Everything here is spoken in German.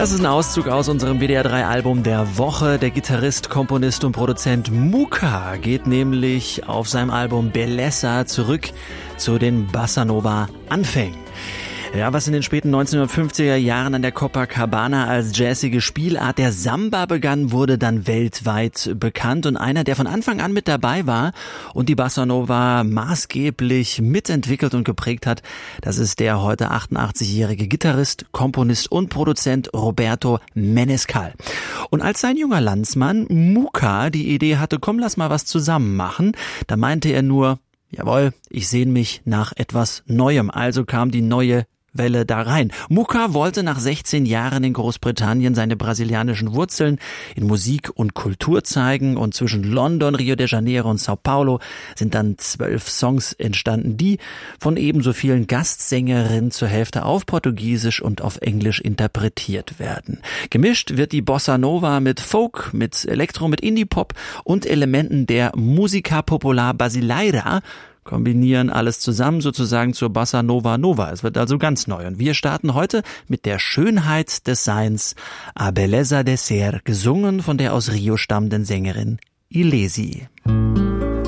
Das ist ein Auszug aus unserem WDR3-Album der Woche. Der Gitarrist, Komponist und Produzent Muka geht nämlich auf seinem Album Bellezza zurück zu den Bossa Nova Anfängen. Ja, was in den späten 1950er Jahren an der Copacabana als jazzige Spielart der Samba begann, wurde dann weltweit bekannt. Und einer, der von Anfang an mit dabei war und die Bossa Nova maßgeblich mitentwickelt und geprägt hat, das ist der heute 88-jährige Gitarrist, Komponist und Produzent Roberto Menescal. Und als sein junger Landsmann Muka die Idee hatte, komm, lass mal was zusammen machen, da meinte er nur, jawohl, ich sehne mich nach etwas Neuem. Also kam die neue Welle da rein. Muka wollte nach 16 Jahren in Großbritannien seine brasilianischen Wurzeln in Musik und Kultur zeigen, und zwischen London, Rio de Janeiro und Sao Paulo sind dann 12 Songs entstanden, die von ebenso vielen Gastsängerinnen zur Hälfte auf Portugiesisch und auf Englisch interpretiert werden. Gemischt wird die Bossa Nova mit Folk, mit Elektro, mit Indie-Pop und Elementen der Música Popular Brasileira, kombinieren alles zusammen sozusagen zur Bossa Nova Nova. Es wird also ganz neu. Und wir starten heute mit der Schönheit des Seins, A Beleza de Ser, gesungen von der aus Rio stammenden Sängerin Ilesi.